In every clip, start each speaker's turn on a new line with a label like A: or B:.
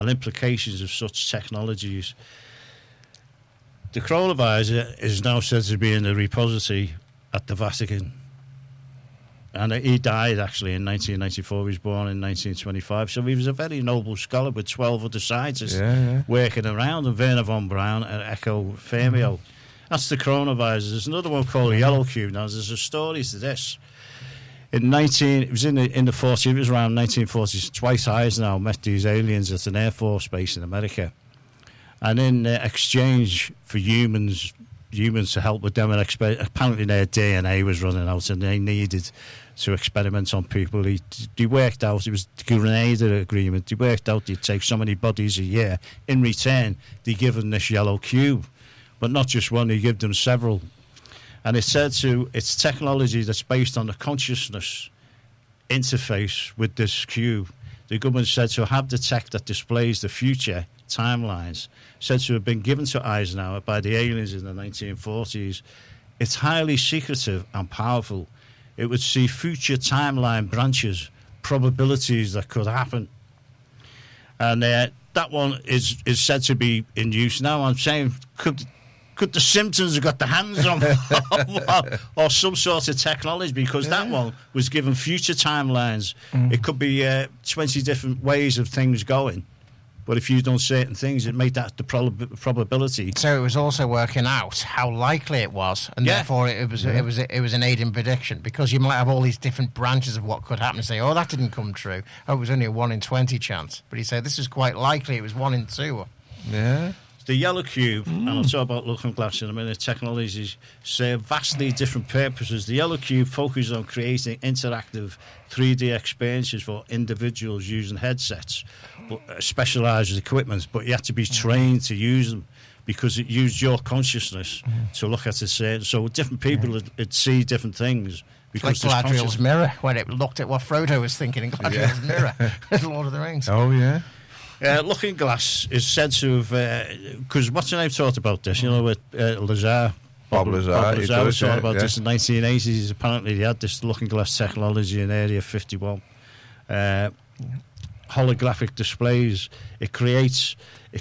A: and implications of such technologies. The coronavirus is now said to be in the repository at the Vatican. And he died, actually, in 1994. He was born in 1925. So he was a very noble scholar with 12 other scientists working around, and Wernher von Braun and Echo Fermio. That's the coronavirus. There's another one called Yellow Cube. Now, there's a story to this. It was in the 40s. It was around 1940s. Dwight Eisenhower met these aliens at an Air Force base in America. And in exchange for humans to help with them, and apparently their DNA was running out and they needed to experiment on people. He worked out, it was the Grenada Agreement, he worked out they'd take so many bodies a year. In return, they give them this yellow cube. But not just one, he gave them several. And it's technology that's based on the consciousness interface with this cube. The government said to have the tech that displays the future timelines, said to have been given to Eisenhower by the aliens in the 1940s. It's highly secretive and powerful. It would see future timeline branches, probabilities that could happen. And that one is said to be in use now. I'm saying, could the Simpsons have got their hands on or some sort of technology, because that one was given future timelines. It could be 20 different ways of things going. But if you don't certain things, it made that the probability.
B: So it was also working out how likely it was, and therefore it was an aiding prediction, because you might have all these different branches of what could happen and say, oh, that didn't come true. Oh, it was only a 1 in 20 chance. But he said this is quite likely. It was 1 in 2.
A: Yeah. The yellow cube, and I'll talk about looking glass in a minute, technologies serve vastly different purposes. The yellow cube focuses on creating interactive 3D experiences for individuals using headsets, specialised equipment, but you have to be trained to use them, because it used your consciousness to look at it. So different people would see different things.
B: Because like Galadriel's mirror, when it looked at what Frodo was thinking in Galadriel's mirror, Lord of the Rings.
C: Oh, yeah.
A: Looking Glass is said to have, because what's the name talked about this, with Lazar.
C: Bob Lazar.
A: Was talking about this in the 1980s. Apparently they had this Looking Glass technology in Area 51. Holographic displays. It creates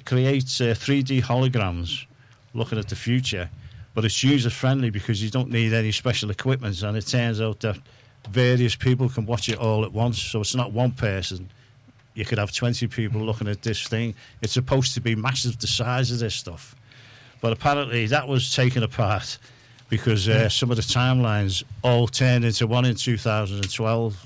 A: 3D holograms looking at the future, but it's user-friendly because you don't need any special equipment, and it turns out that various people can watch it all at once, so it's not one person. You could have 20 people looking at this thing. It's supposed to be massive, the size of this stuff. But apparently that was taken apart because some of the timelines all turned into one in 2012,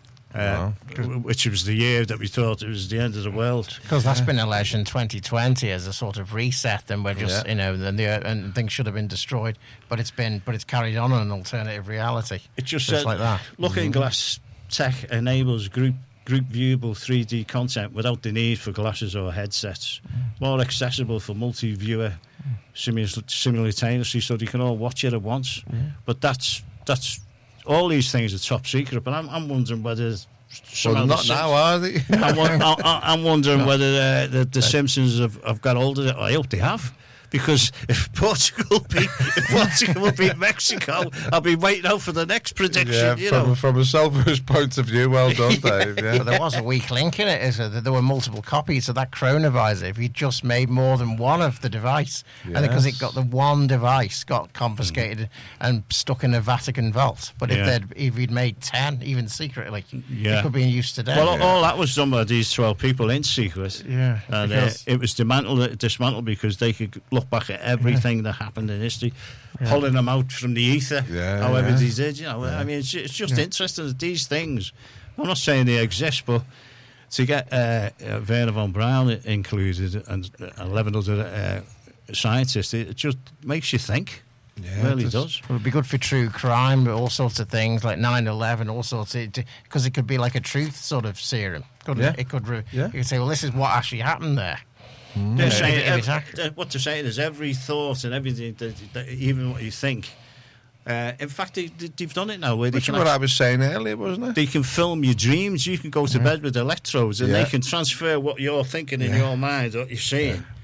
A: which was the year that we thought it was the end of the world.
B: Because that's been alleged in 2020 as a sort of reset, and we're just, and things should have been destroyed. But it's carried on in an alternative reality.
A: It just said,
B: like that.
A: Looking Glass tech enables group viewable 3D content without the need for glasses or headsets. More accessible for multi-viewer simultaneously, so they can all watch it at once. But that's all these things are top secret. But I'm wondering whether.
C: Well, not now, are they?
A: I'm wondering whether the Simpsons have got hold of it. I hope they have. Because if Portugal beat Mexico, I'll be waiting out for the next prediction.
C: From a selfish point of view, well done, Dave. Yeah.
B: But there was a weak link in it, is there? There were multiple copies of that coronavirus. If you just made more than one of the device, and because it got the one device got confiscated and stuck in a Vatican vault. But if he'd made 10, even secretly, it could be in use today.
A: Well, all that was done by these 12 people in secret.
B: Yeah,
A: and it was dismantled because they could look back at everything that happened in history, pulling them out from the ether, however they did. I mean, it's just interesting that these things, I'm not saying they exist, but to get Wernher von Braun included and 11 other scientists, it just makes you think. Yeah, it really does.
B: It would be good for true crime, all sorts of things like 9/11, all sorts of, because it could be like a truth sort of serum. It could. You could say, well, this is what actually happened there.
A: What they're saying is every thought and everything, that even what you think. In fact, they've done it now.
C: Which is what I was saying earlier, wasn't it?
A: They can film your dreams. You can go to bed with electrodes, and they can transfer what you're thinking in your mind, what you're seeing.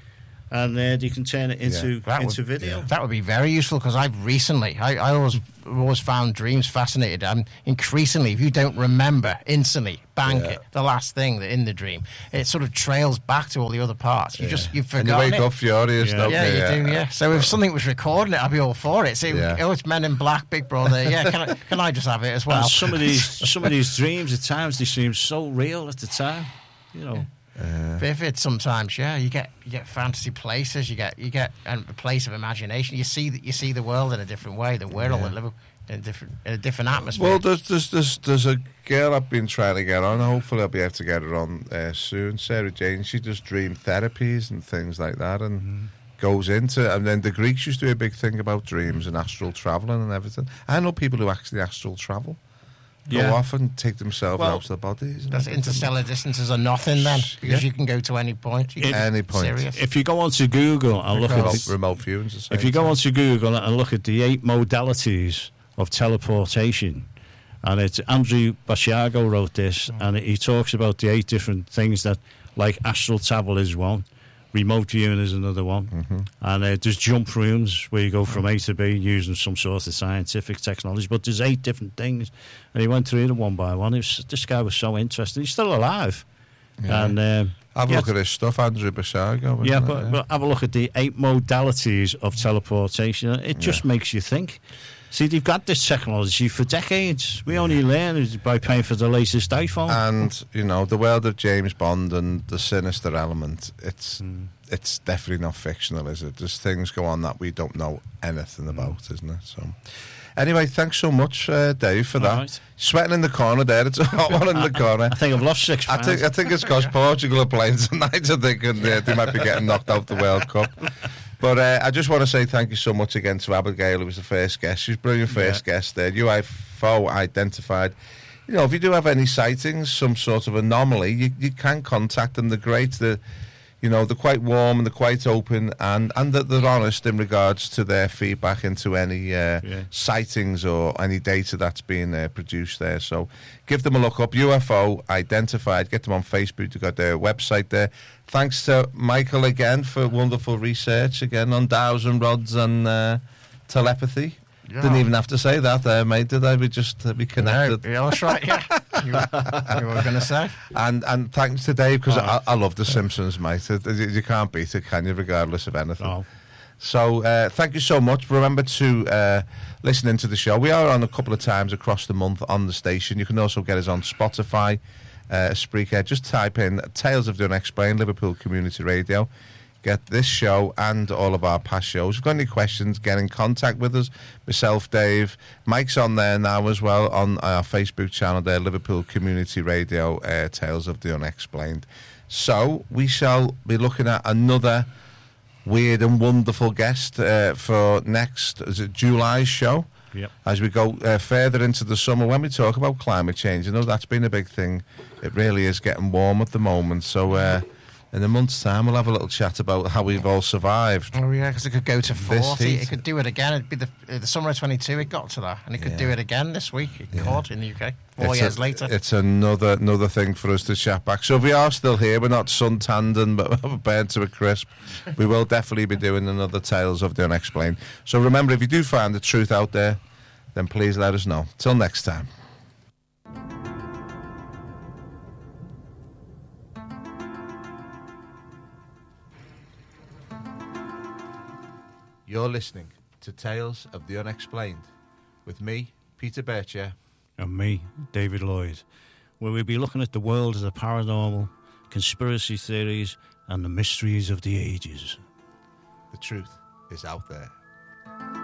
A: and you can turn it into video.
B: That would be very useful, because I've recently, I always found dreams fascinating. And increasingly, if you don't remember instantly, the last thing in the dream, it sort of trails back to all the other parts. You've forgotten
C: and you wake
B: it.
C: up furious.
B: Yeah, you do. Yeah. So if something was recording it, I'd be all for it. So it's Men in Black, Big Brother. Yeah, can I just have it as well?
A: And some of these dreams, at times, they seem so real at the time. You know.
B: Vivid sometimes, yeah. You get fantasy places. You get a place of imagination. You see the world in a different way than we're all living in a different atmosphere.
C: Well, there's a girl I've been trying to get on. Hopefully, I'll be able to get her on soon. Sarah Jane. She does dream therapies and things like that, and goes into. And then the Greeks used to do a big thing about dreams and astral traveling and everything. I know people who actually astral travel. Go off and take themselves out of their bodies.
B: That's interstellar distances are nothing then, because you can go to any point.
C: Any point.
B: Serious.
A: If you go onto Google and look at
C: remote viewings,
A: if you go onto Google and look at the 8 modalities of teleportation, and it's Andrew Basiago wrote this, and he talks about the 8 different things that, like astral travel is one. Remote viewing is another one. And there's jump rooms where you go from A to B using some sort of scientific technology. But there's 8 different things. And he went through them one by one. This guy was so interesting. He's still alive.
C: Yeah.
A: And
C: have a look at his stuff, Andrew Basiago.
A: Yeah, but have a look at the 8 modalities of teleportation. It just makes you think. See, they've got this technology for decades. We only learn it by paying for the latest iPhone.
C: And, you know, the world of James Bond and the sinister element, it's definitely not fictional, is it? There's things go on that we don't know anything about, isn't it? So, anyway, thanks so much, Dave, for that.
A: Right.
C: Sweating in the corner there. It's a hot one in the corner.
A: I think I've lost 6 pounds.
C: I think it's because Portugal are playing tonight, I think, and they might be getting knocked out the World Cup. But I just want to say thank you so much again to Abigail, who was the first guest. She was a brilliant first guest there. UFO identified. You know, if you do have any sightings, some sort of anomaly, you can contact them. They're great. They're quite warm and they're quite open, and they're honest in regards to their feedback into any sightings or any data that's being produced there. So give them a look up. UFO identified. Get them on Facebook. They've got their website there. Thanks to Michael again for wonderful research again on dowels and rods and telepathy. Yeah. Didn't even have to say that there, mate, did I? We connected.
B: No, yeah, that's right, yeah. you were going to say.
C: And thanks to Dave, because I love The Simpsons, mate. You can't beat it, can you, regardless of anything?
A: No.
C: So thank you so much. Remember to listen into the show. We are on a couple of times across the month on the station. You can also get us on Spotify, Spreaker. Just type in Tales of the Unexplained, Liverpool Community Radio. Get this show and all of our past shows. If you've got any questions, get in contact with us. Myself, Dave. Mike's on there now as well on our Facebook channel there, Liverpool Community Radio, Tales of the Unexplained. So we shall be looking at another weird and wonderful guest for next, is it July's show?
A: Yep.
C: As we go further into the summer, when we talk about climate change, you know, that's been a big thing. It really is getting warm at the moment. So in a month's time, we'll have a little chat about how we've all survived.
B: Oh, yeah, because it could go to 40. It could do it again. It'd be the summer of 22, it got to that. And it could do it again this week. It could in the UK. 4 years later.
C: It's another thing for us to chat back. So if we are still here, we're not suntanned and burnt to a crisp. We will definitely be doing another Tales of the Unexplained. So remember, if you do find the truth out there, then please let us know. Till next time. You're listening to Tales of the Unexplained with me, Peter Bircher.
A: And me, David Lloyd, where we'll be looking at the world of the paranormal, conspiracy theories, and the mysteries of the ages.
C: The truth is out there.